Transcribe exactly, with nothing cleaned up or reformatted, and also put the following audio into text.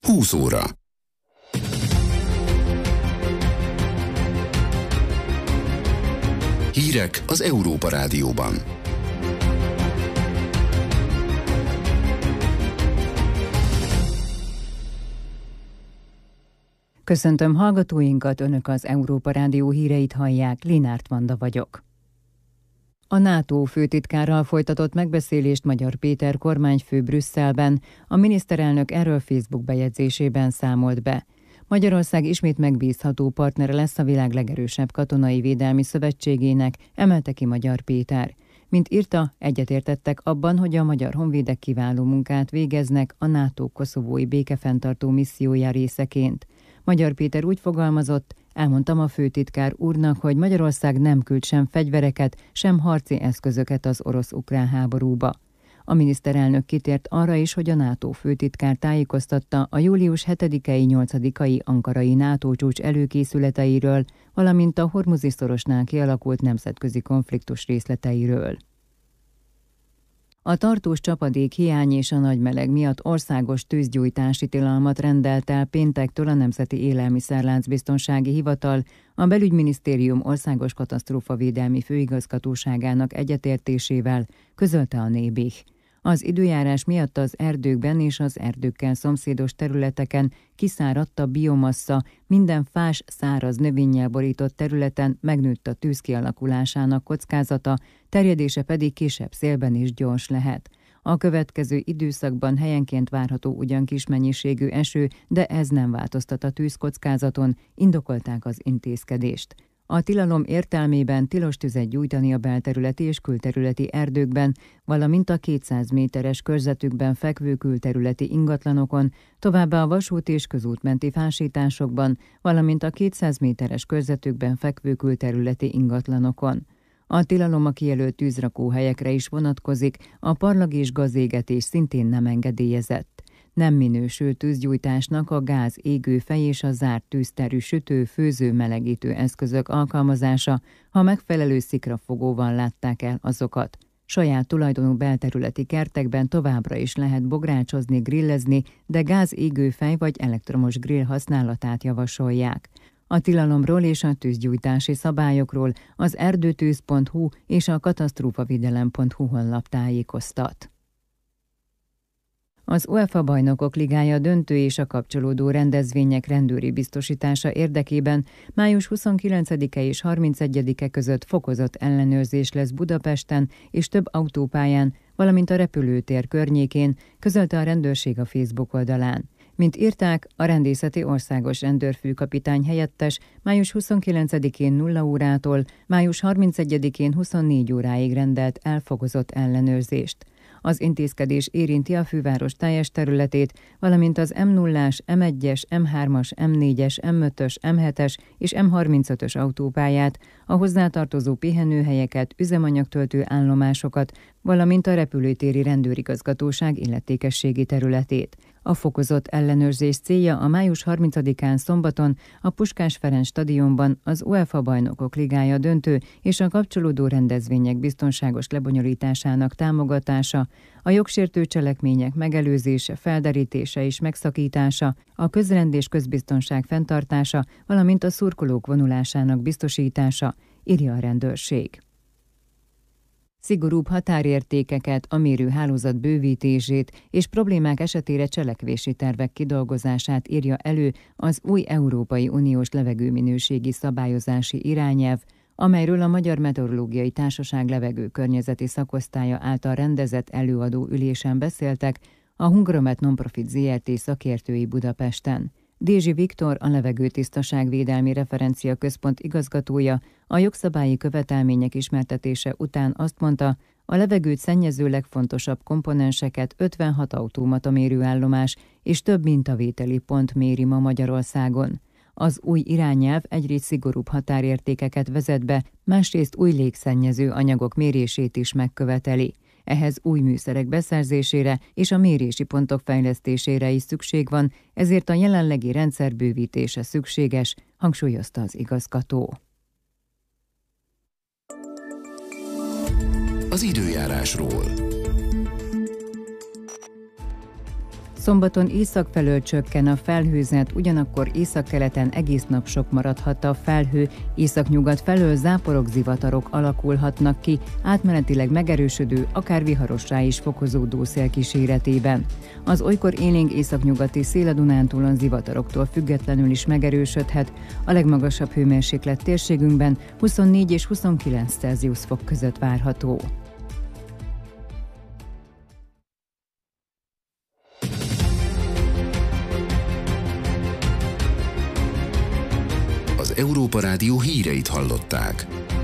húsz óra. Hírek az Európa Rádióban. Köszöntöm hallgatóinkat, Önök az Európa Rádió híreit hallják, Linárt Vanda vagyok. A NATO főtitkárral folytatott megbeszélést Magyar Péter kormányfő Brüsszelben, a miniszterelnök erről Facebook bejegyzésében számolt be. Magyarország ismét megbízható partnere lesz a világ legerősebb katonai védelmi szövetségének, emelte ki Magyar Péter. Mint írta, egyetértettek abban, hogy a magyar honvédek kiváló munkát végeznek a NATO koszovói békefenntartó missziója részeként. Magyar Péter úgy fogalmazott, elmondtam a főtitkár úrnak, hogy Magyarország nem küld sem fegyvereket, sem harci eszközöket az orosz-ukrán háborúba. A miniszterelnök kitért arra is, hogy a NATO főtitkár tájékoztatta a július hetedikei-nyolcadikai ankarai NATO csúcs előkészületeiről, valamint a Hormuzi-szorosnál kialakult nemzetközi konfliktus részleteiről. A tartós csapadék hiány és a nagy meleg miatt országos tűzgyújtási tilalmat rendelt el péntektől a Nemzeti Élelmiszerláncbiztonsági Hivatal, a Belügyminisztérium Országos Katasztrófavédelmi Főigazgatóságának egyetértésével, közölte a Nébih. Az időjárás miatt az erdőkben és az erdőkkel szomszédos területeken kiszáradt a biomassa, minden fás, száraz növényel borított területen megnőtt a tűz kialakulásának kockázata, terjedése pedig kisebb szélben is gyors lehet. A következő időszakban helyenként várható ugyan kis mennyiségű eső, de ez nem változtat a tűzkockázaton, indokolták az intézkedést. A tilalom értelmében tilos tüzet gyújtani a belterületi és külterületi erdőkben, valamint a kétszáz méteres körzetükben fekvő külterületi ingatlanokon, továbbá a vasút és közútmenti fásításokban, valamint a kétszáz méteres körzetükben fekvő külterületi ingatlanokon. A tilalom a kijelölt tűzrakóhelyekre is vonatkozik, a parlag és gazégetés szintén nem engedélyezett. Nem minősül tűzgyújtásnak a gáz, égőfej és a zárt tűzterű sütő, főző, melegítő eszközök alkalmazása, ha megfelelő szikrafogóval látták el azokat. Saját tulajdonú belterületi kertekben továbbra is lehet bográcsozni, grillezni, de gáz, égőfej vagy elektromos grill használatát javasolják. A tilalomról és a tűzgyújtási szabályokról az erdőtűz pont hu és a katasztrófavédelem pont hu honlap tájékoztat. Az UEFA Bajnokok Ligája döntő és a kapcsolódó rendezvények rendőri biztosítása érdekében május huszonkilencedike és harmincegyedike között fokozott ellenőrzés lesz Budapesten és több autópályán, valamint a repülőtér környékén, közölte a rendőrség a Facebook oldalán. Mint írták, a rendészeti országos rendőrfőkapitány helyettes május huszonkilencedikén nulla órától május harmincegyedikén huszonnégy óráig rendelt elfokozott ellenőrzést. Az intézkedés érinti a főváros teljes területét, valamint az em nullás, em egyes, em hármas, em négyes, em ötös, em hetes és em harmincötös autópályát, a hozzátartozó pihenőhelyeket, üzemanyagtöltő állomásokat, valamint a repülőtéri rendőrigazgatóság illetékességi területét. A fokozott ellenőrzés célja a május harmincadikán szombaton a Puskás Ferenc stadionban az UEFA Bajnokok Ligája döntő és a kapcsolódó rendezvények biztonságos lebonyolításának támogatása, a jogsértő cselekmények megelőzése, felderítése és megszakítása, a közrend és közbiztonság fenntartása, valamint a szurkolók vonulásának biztosítása, írja a rendőrség. Szigorúbb határértékeket, a mérőhálózat bővítését és problémák esetére cselekvési tervek kidolgozását írja elő az új Európai Uniós levegőminőségi szabályozási irányelv, amelyről a Magyar Meteorológiai Társaság levegőkörnyezeti szakosztálya által rendezett előadó ülésen beszéltek a Hungromet Nonprofit zé er té szakértői Budapesten. Dézsi Viktor, a Levegőtisztaságvédelmi Referencia Központ igazgatója a jogszabályi követelmények ismertetése után azt mondta, a levegőt szennyező legfontosabb komponenseket ötvenhat automata mérőállomás és több mintavételi pont méri ma Magyarországon. Az új irányelv egyrészt szigorúbb határértékeket vezet be, másrészt új légszennyező anyagok mérését is megköveteli. Ehhez új műszerek beszerzésére és a mérési pontok fejlesztésére is szükség van, ezért a jelenlegi rendszer bővítése szükséges, hangsúlyozta az igazgató. Az időjárásról. Szombaton észak felől csökken a felhőzet, ugyanakkor északkeleten egész nap sok maradhat a felhő, északnyugat felől záporok, zivatarok alakulhatnak ki, átmenetileg megerősödő, akár viharossá is fokozódó szél kíséretében. Az olykor élénk északnyugati szél a Dunántúlon zivataroktól függetlenül is megerősödhet, a legmagasabb hőmérséklet térségünkben huszonnégy és huszonkilenc Celsius fok között várható. Az Európa Rádió híreit hallották.